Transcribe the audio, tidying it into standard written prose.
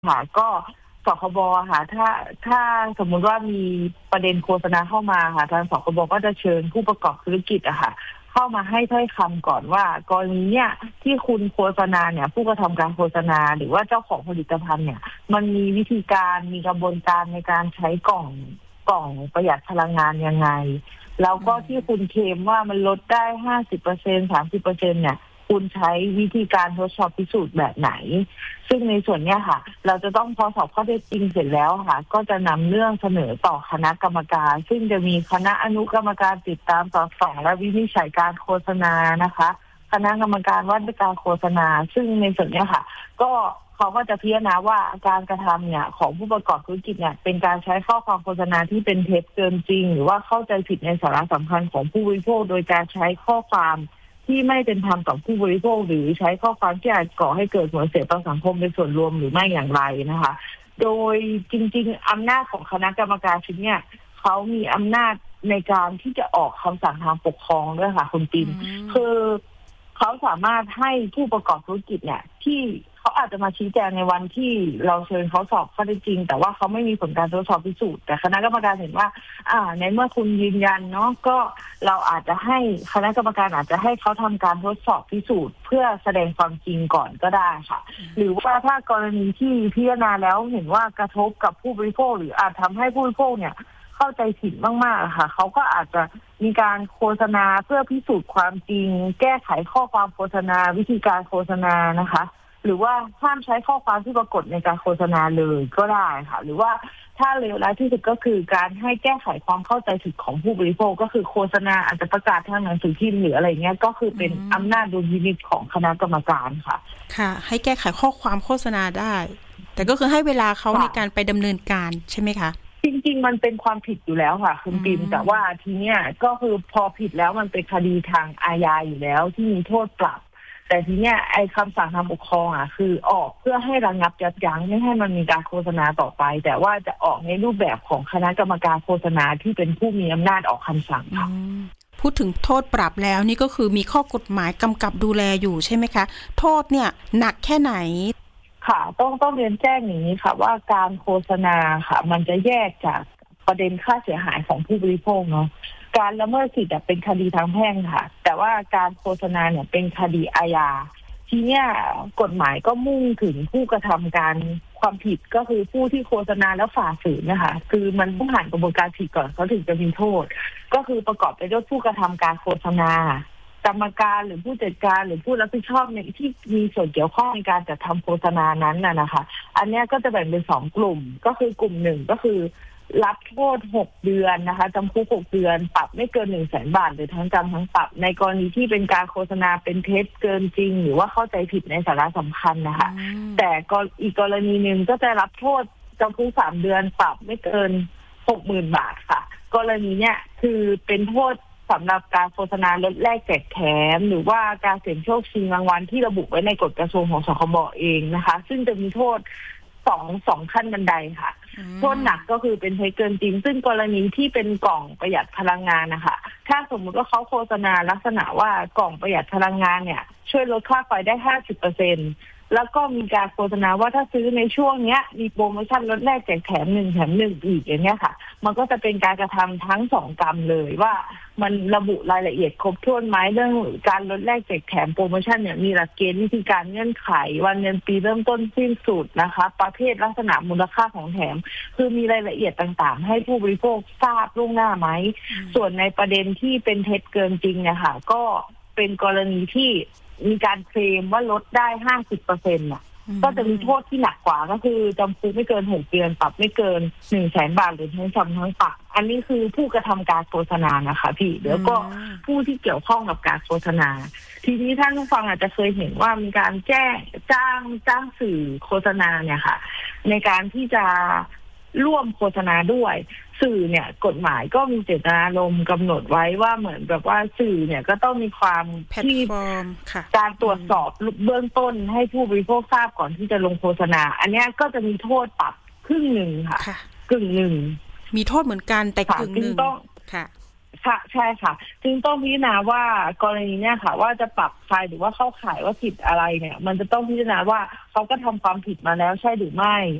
ค่ะก็สคบค่ะถ้าสมมุติว่ามีประเด็นโฆษณาเข้ามาค่ะทางสคบก็จะเชิญผู้ประกอบธุรกิจอะค่ะเข้ามาให้ถ้อยคำก่อนว่ากรณีเนี่ยที่คุณโฆษณาเนี่ยผู้กระทำการโฆษณาหรือว่าเจ้าของผลิตภัณฑ์เนี่ยมันมีวิธีการมีกระบวนการในการใช้กล่องประหยัดพลังงานยังไงแล้วก็ที่คุณเคลมว่ามันลดได้50% 30%เนี่ยคุณใช้วิธีการทดสอบพิสูจน์แบบไหนซึ่งในส่วนเนี้ยค่ะเราจะต้องพอสอบข้อเท็จจริงเสร็จแล้วค่ะก็จะนำเรื่องเสนอต่อคณะกรรมการซึ่งจะมีคณะอนุกรรมการติดตามสอดส่องและวินิจฉัยการโฆษณานะคะคณะกรรมการวัดการโฆษณาซึ่งในส่วนเนี้ยค่ะก็เขาก็จะพิจารณาว่าการกระทำเนี่ยของผู้ประกอบธุรกิจเนี่ยเป็นการใช้ข้อความโฆษณาที่เป็นเท็จเกินจริงหรือว่าเข้าใจผิดในสาระสำคัญของผู้บริโภคโดยการใช้ข้อความที่ไม่เป็นธรรมต่อผู้บริโภคหรือใช้ข้อความที่อาจก่อให้เกิดผลเสียต่อสังคมเป็นส่วนรวมหรือไม่อย่างไรนะคะโดยจริงๆอำนาจของคณะกรรมการชุดเนี่ยเขามีอำนาจในการที่จะออกคำสั่งทางปกครองด้วยค่ะคุณปิ่นคือเขาสามารถให้ผู้ประกอบธุรกิจเนี่ยที่เขาอาจจะมาชี้แจงในวันที่เราเชิญเขาสอบข้อเท็จจริงแต่ว่าเขาไม่มีผลการทดสอบพิสูจน์แต่คณะกรรมการเห็นว่าในเมื่อคุณยืนยันเนาะก็เราอาจจะให้คณะกรรมการอาจจะให้เขาทำการทดสอบพิสูจน์เพื่อแสดงความจริงก่อนก็ได้ค่ะหรือว่าถ้ากรณีที่พิจารณาแล้วเห็นว่ากระทบกับผู้บริโภคหรืออาจทำให้ผู้บริโภคเนี่ยเข้าใจผิดมากๆค่ะเขาก็อาจจะมีการโฆษณาเพื่อพิสูจน์ความจริงแก้ไขข้อความโฆษณาวิธีการโฆษณานะคะหรือว่าห้ามใช้ข้อความที่ปรากฏในการโฆษณาเลยก็ได้ค่ะหรือว่าถ้าเลวร้ายที่สุดก็คือการให้แก้ไขความเข้าใจผิดของผู้บริโภคก็คือโฆษณาอาจจะประกาศทางหนังสือพิมพ์หรืออะไรเงี้ยก็คือเป็นอำนาจดุลพินิจของคณะกรรมการค่ะค่ะให้แก้ไขข้อความโฆษณาได้แต่ก็คือให้เวลาเขาในการไปดำเนินการใช่ไหมคะจริงๆมันเป็นความผิดอยู่แล้วค่ะคุณปิ่นแต่ว่าทีเนี้ยก็คือพอผิดแล้วมันเป็นคดีทางอาญาอยู่แล้วที่มีโทษปรับแต่ทีเนี้ยไอ้คำสั่งทางปกครองคือออกเพื่อให้ระงับยับยั้งไม่ให้มันมีการโฆษณาต่อไปแต่ว่าจะออกในรูปแบบของคณะกรรมการโฆษณาที่เป็นผู้มีอำนาจออกคำสั่งค่ะพูดถึงโทษปรับแล้วนี่ก็คือมีข้อกฎหมายกำกับดูแลอยู่ใช่ไหมคะโทษเนี่ยหนักแค่ไหนค่ะต้องเรียนแจ้งอย่างนี้ค่ะว่าการโฆษณาค่ะมันจะแยกจากประเด็นค่าเสียหายของผู้บริโภคเนาะการละเมิดสิทธิ์เป็นคดีทางแพ่งค่ะแต่ว่าการโฆษณาเนี่ยเป็นคดีอาญาทีเนี้ยกฎหมายก็มุ่งถึงผู้กระทำการความผิดก็คือผู้ที่โฆษณาแล้วฝ่าฝืนนะคะคือมันต้องผ่านกระบวนการผิดก่อนเขาถึงจะมีโทษก็คือประกอบไปด้วยผู้กระทำการโฆษณากรรมการหรือผู้จัดการหรือผู้รับผิดชอบในที่มีส่วนเกี่ยวข้องในการจัดทำโฆษณานั้นนะคะอันนี้ก็จะแบ่งเป็น2กลุ่มก็คือกลุ่มหนึ่งก็คือรับโทษ6 เดือนนะคะจำคุก6 เดือนปรับไม่เกิน 100,000 บาทหรือทั้งจำทั้งปรับในกรณีที่เป็นการโฆษณาเป็นเท็จเกินจริงหรือว่าเข้าใจผิดในสาระสำคัญนะคะแต่ก็อีกกรณีหนึ่งก็จะรับโทษจำคุก3 เดือนปรับไม่เกิน 60,000 บาทค่ะกรณีเนี้ยคือเป็นโทษสำหรับการโฆษณาลดแลกแจกแถมหรือว่าการเสี่ยงโชคชิงรางวัลที่ระบุไว้ในกฎกระทรวงของสคบเองนะคะซึ่งจะมีโทษสองขั้นบันไดค่ะโทษหนักก็คือเป็นเท็จเกินจริงซึ่งกรณีที่เป็นกล่องประหยัดพลังงานนะคะถ้าสมมุติว่าเขาโฆษณาลักษณะว่ากล่องประหยัดพลังงานเนี่ยช่วยลดค่าไฟได้ 50%แล้วก็มีการโฆษณาว่าถ้าซื้อในช่วงเนี้ยมีโปรโมชั่นลดแลกแจกแถม1 แถม 1อีกอย่างเงี้ยค่ะมันก็จะเป็นการกระทำทั้ง2 กรรมเลยว่ามันระบุรายละเอียดครบถ้วนไหมเรื่องการลดแลกแจกแถมโปรโมชั่นเนี่ยมีหลักเกณฑ์วิธีการเงื่อนไขวันเดือนปีเริ่มต้นสิ้นสุดนะคะประเภทลักษณะมูลค่าของแถมคือมีรายละเอียดต่างๆให้ผู้บริโภคทราบล่วงหน้าไหมส่วนในประเด็นที่เป็นเท็จเกินจริงเนี่ยค่ะก็เป็นกรณีที่มีการเคลมว่าลดได้ 50% น่ะก็จะมีโทษที่หนักกว่าก็คือจำคุกไม่เกิน6 เดือนปรับไม่เกิน 100,000 บาทหรือทั้งจำทั้งปรับอันนี้คือผู้กระทำการโฆษณานะคะพี่แล้วก็ผู้ที่เกี่ยวข้องกับการโฆษณาทีนี้ท่านผู้ฟังอาจจะเคยเห็นว่ามีการจ้างสื่อโฆษณาเนี่ยค่ะในการที่จะร่วมโฆษณาด้วยสื่อเนี่ยกฎหมายก็มีเจตนารมณ์กำหนดไว้ว่าเหมือนแบบว่าสื่อเนี่ยก็ต้องมีความที่การตรวจสอบเบื้องต้นให้ผู้บริโภคทราบก่อนที่จะลงโฆษณาอันนี้ก็จะมีโทษปรับครึ่งหนึ่งค่ะกึ่งหนึ่งมีโทษเหมือนกันแต่กึ่งหนึ่งต้องค่ะค่ะใช่ค่ะจึงต้องพิจารณาว่ากรณีเนี่ยค่ะว่าจะปรับใครหรือว่าเข้าข่ายว่าผิดอะไรเนี่ยมันจะต้องพิจารณาว่าเขาก็ทำความผิดมาแล้วใช่หรือไม่